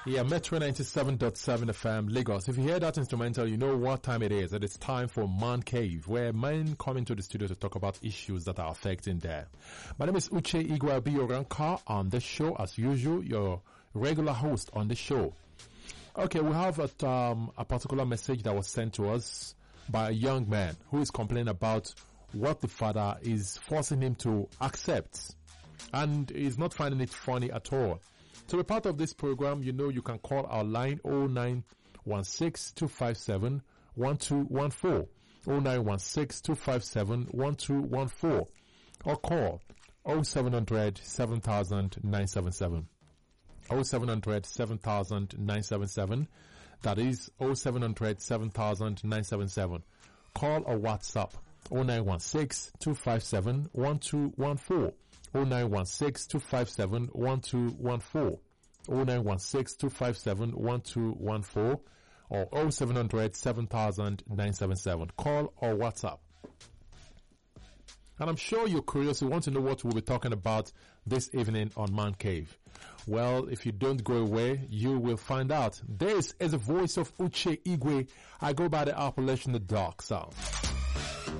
Yeah, Metro 97.7 FM, Lagos. If you hear that instrumental, you know what time it is. And it's time for Man Cave, where men come into the studio to talk about issues that are affecting them. My name is Uche Igwe. I'll be your anchor on the show, as usual, your regular host on the show. Okay, we have a particular message that was sent to us by a young man who is complaining about what the father is forcing him to accept. And he's not finding it funny at all. To be part of this program, you know you can call our line 0916-257-1214, 0916-257-1214, or call 0700-7000-977, 0700-7000-977, that is 0700-7000-977. Call or WhatsApp 0916-257-1214, 0916-257-1214, 0916-257-1214, or 0700-7000-977. Call or WhatsApp. And I'm sure you're curious, you want to know what we'll be talking about this evening on Man Cave. Well, if you don't go away, you will find out. This is the voice of Uche Igwe. I go by the appellation The Dark Sound.